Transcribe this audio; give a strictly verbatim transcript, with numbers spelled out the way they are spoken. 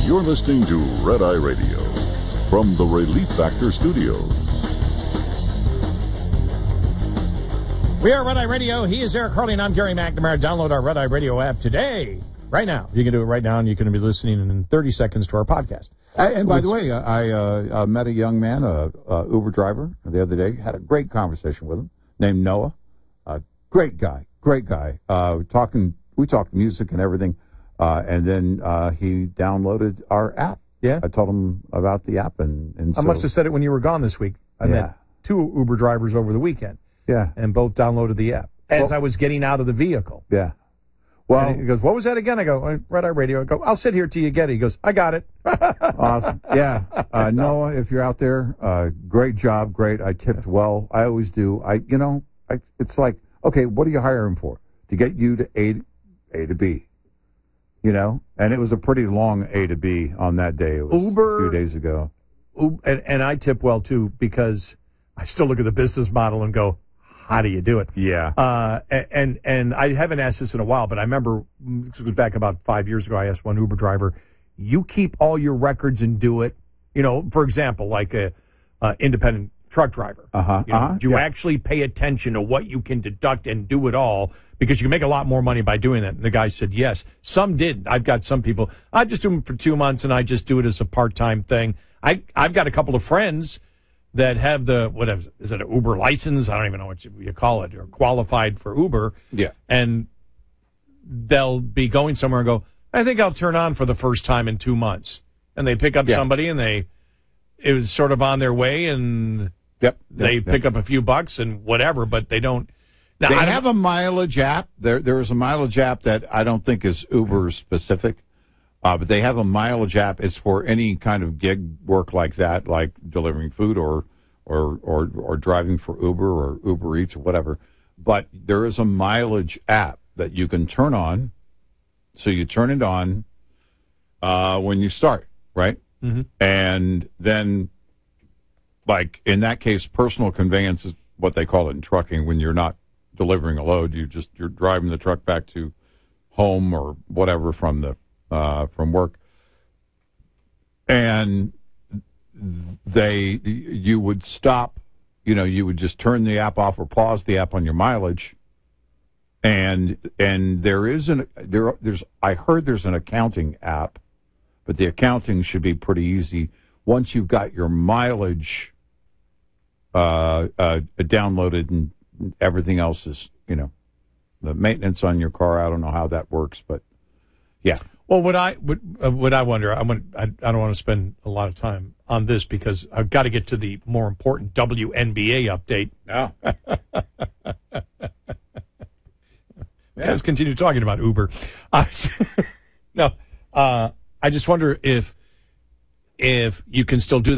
You're listening to Red Eye Radio from the Relief Factor Studios. We are Red Eye Radio. He is Eric Harley, and I'm Gary McNamara. Download our Red Eye Radio app today, right now. You can do it right now, and you can be listening in thirty seconds to our podcast. I, and by the way, I uh, uh, met a young man, a, a Uber driver, the other day. Had a great conversation with him, named Noah. Uh, great guy, great guy. Uh, talking, we talked music and everything, uh, and then uh, he downloaded our app. Yeah, I told him about the app, and, and I so, must have said it when you were gone this week. I yeah. met two Uber drivers over the weekend. Yeah, and both downloaded the app as well, I was getting out of the vehicle. Yeah. Well, and he goes, what was that again? I go, Red Eye Radio. I go, I'll sit here till you get it. He goes, I got it. Awesome. Yeah. Uh, Noah, if you're out there, uh, great job. Great. I tipped well. I always do. I, you know, I, it's like, okay, what are you hiring for? To get you to A, A to B, you know? And it was a pretty long A to B on that day. It was Uber, a few days ago. Uber, and, and I tip well, too, because I still look at the business model and go, how do you do it? Yeah. Uh, and and I haven't asked this in a while, but I remember, this was back about five years ago, I asked one Uber driver, you keep all your records and do it, you know, for example, like a, a independent truck driver. Uh-huh. You know, uh-huh. do you yeah. actually pay attention to what you can deduct and do it all? Because you can make a lot more money by doing that. And the guy said, yes. Some didn't. I've got some people, I just do them for two months and I just do it as a part-time thing. I, I've got a couple of friends that have the, whatever, is it an Uber license? I don't even know what you, you call it, or qualified for Uber. Yeah. And they'll be going somewhere and go, I think I'll turn on for the first time in two months. And they pick up yeah. somebody and they, it was sort of on their way and yep. they yep. pick yep. up a few bucks and whatever, but they don't. Now, they I have a mileage app. There, there is a mileage app that I don't think is Uber specific. Uh, but they have a mileage app. It's for any kind of gig work like that, like delivering food or, or, or, or driving for Uber or Uber Eats or whatever. But there is a mileage app that you can turn on. So you turn it on uh, when you start, right? Mm-hmm. And then, like in that case, personal conveyance is what they call it in trucking. When you're not delivering a load, you just you're driving the truck back to home or whatever from the Uh, from work, and they, you would stop, you know, you would just turn the app off or pause the app on your mileage, and and there is an there there's I heard there's an accounting app, but the accounting should be pretty easy once you've got your mileage uh, uh, downloaded and everything else is, you know, the maintenance on your car. I don't know how that works, but yeah. Well, what I what, uh, what I wonder, I, want, I I don't want to spend a lot of time on this because I've got to get to the more important W N B A update. No. Yeah. Let's continue talking about Uber. Uh, no, uh, I just wonder if if you can still do that.